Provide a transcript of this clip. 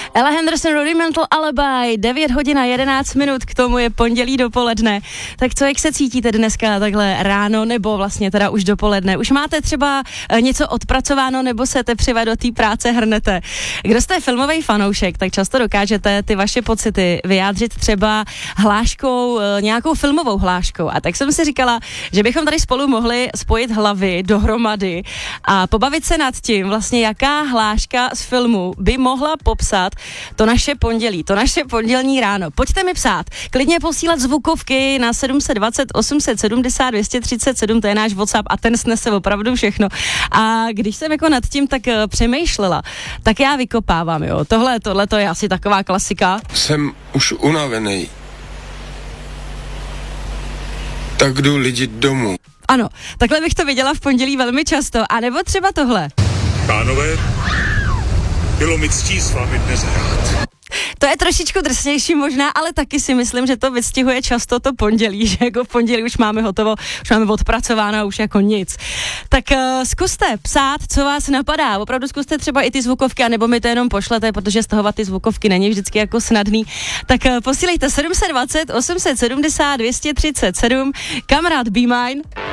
Ella Henderson, Rudimental Alibi, 9 hodin a 11 minut, k tomu je pondělí dopoledne. Tak co, jak se cítíte dneska takhle ráno, nebo vlastně teda už dopoledne? Už máte třeba něco odpracováno, nebo se teprve do té práce hrnete? Kdo jste filmový fanoušek, tak často dokážete ty vaše pocity vyjádřit třeba hláškou, nějakou filmovou hláškou. A tak jsem si říkala, že bychom tady spolu mohli spojit hlavy dohromady a pobavit se nad tím, vlastně jaká hláška z filmu by mohla popsat to naše pondělí, to naše pondělní ráno. Pojďte mi psát, klidně posílat zvukovky na 720 870 237, to je náš WhatsApp a ten snese opravdu všechno. A když jsem jako nad tím tak přemýšlela, tak já vykopávám, jo. Tohle to je asi taková klasika. Jsem už unavený. Tak jdu lidi domů. Ano, takhle bych to viděla v pondělí velmi často. A nebo třeba tohle. Pánové, bylo mi ctí s vámi dnes hrát. To je trošičku drsnější možná, ale taky si myslím, že to vystihuje často to pondělí, že jako v pondělí už máme hotovo, už máme odpracováno, už jako nic. Tak zkuste psát, co vás napadá. Opravdu zkuste třeba i ty zvukovky, anebo mi to jenom pošlete, protože stahovat ty zvukovky není vždycky jako snadný. Tak posílejte 720 870 237, kamarád Be Mine.